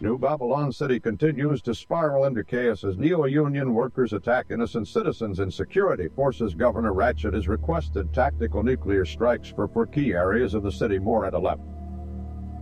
New Babylon City continues to spiral into chaos as neo-union workers attack innocent citizens, and security forces Governor Ratchet has requested tactical nuclear strikes for key areas of the city. More at 11.